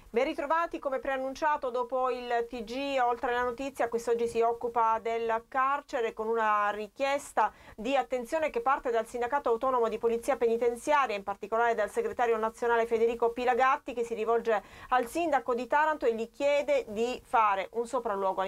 Ben ritrovati, come preannunciato dopo il TG Oltre la Notizia, quest'oggi si occupa del carcere con una richiesta di attenzione che parte dal Sindacato Autonomo di Polizia Penitenziaria, in particolare dal segretario nazionale Federico Pilagatti, che si rivolge al sindaco di Taranto e gli chiede di fare un sopralluogo